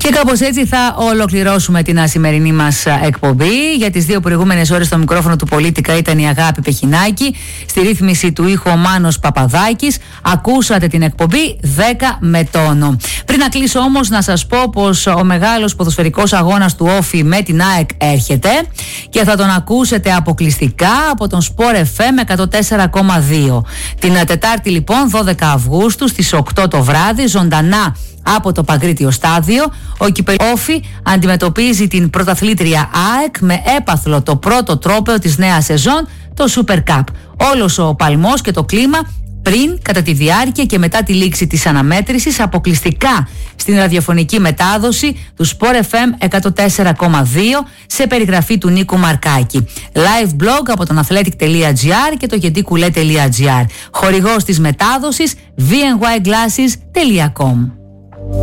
Και κάπως έτσι θα ολοκληρώσουμε την σημερινή μας εκπομπή. Για τις δύο προηγούμενες ώρες στο μικρόφωνο του Πολίτικα ήταν η Αγάπη Πεχινάκη, στη ρύθμιση του ήχου ο Μάνος Παπαδάκης. Ακούσατε την εκπομπή 10 με τόνο. Πριν να κλείσω όμως να σας πω πως ο μεγάλος ποδοσφαιρικός αγώνας του Όφη με την ΑΕΚ έρχεται και θα τον ακούσετε αποκλειστικά από τον Sport FM 104,2. Την Τετάρτη λοιπόν 12 Αυγούστου στις 8 το βράδυ, ζωντανά από το Παγκρίτιο Στάδιο, ο Όφη αντιμετωπίζει την πρωταθλήτρια ΑΕΚ με έπαθλο το πρώτο τρόπαιο της νέας σεζόν, το Super Cup. Όλος ο παλμός και το κλίμα πριν, κατά τη διάρκεια και μετά τη λήξη της αναμέτρησης αποκλειστικά στην ραδιοφωνική μετάδοση του Sport FM 104,2 σε περιγραφή του Νίκου Μαρκάκη. Live blog από τον athletic.gr και το gedikule.gr. Χορηγός της μετάδοσης vnyglasses.com.